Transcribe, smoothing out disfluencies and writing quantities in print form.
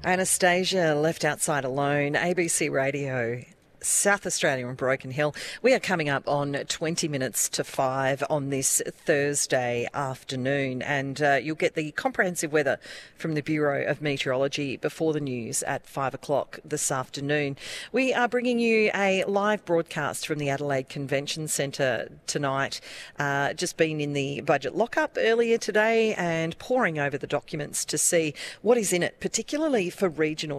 Anastasia left outside alone. ABC Radio, South Australia and Broken Hill. We are coming up on 20 minutes to 5 on this Thursday afternoon, and you'll get the comprehensive weather from the Bureau of Meteorology before the news at 5 o'clock this afternoon. We are bringing you a live broadcast from the Adelaide Convention Centre tonight. Just been in the budget lockup earlier today and poring over the documents to see what is in it, particularly for regional